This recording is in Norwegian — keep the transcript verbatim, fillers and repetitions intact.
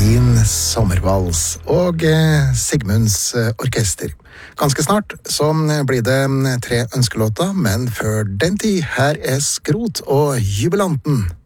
Din sommervals og Sigmunds orkester. Ganske snart så blir det tre ønskelåter, men før den tid, her er Skrot og Jubilanten.